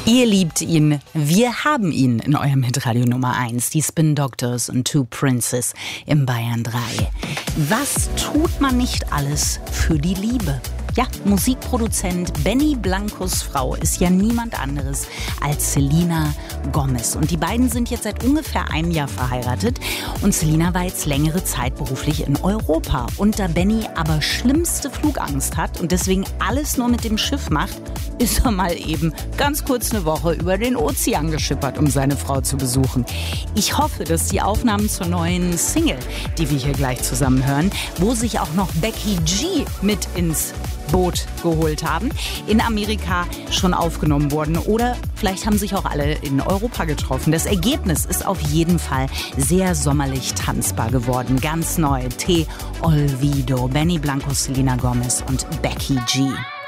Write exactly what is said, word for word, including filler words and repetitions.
Ihr liebt ihn, wir haben ihn in eurem Hitradio Nummer eins. Die Spin Doctors und Two Princes im Bayern drei. Was tut man nicht alles für die Liebe? Ja, Musikproduzent Benny Blancos Frau ist ja niemand anderes als Selena Gomez. Und die beiden sind jetzt seit ungefähr einem Jahr verheiratet. Und Selena war jetzt längere Zeit beruflich in Europa. Und da Benny aber schlimmste Flugangst hat und deswegen alles nur mit dem Schiff macht, ist er mal eben ganz kurz eine Woche über den Ozean geschippert, um seine Frau zu besuchen. Ich hoffe, dass die Aufnahmen zur neuen Single, die wir hier gleich zusammen hören, wo sich auch noch Becky G mit ins Boot geholt haben, in Amerika schon aufgenommen wurden oder vielleicht haben sich auch alle in Europa getroffen. Das Ergebnis ist auf jeden Fall sehr sommerlich tanzbar geworden. Ganz neu. Te Olvido, Benny Blanco, Selena Gomez und Becky G.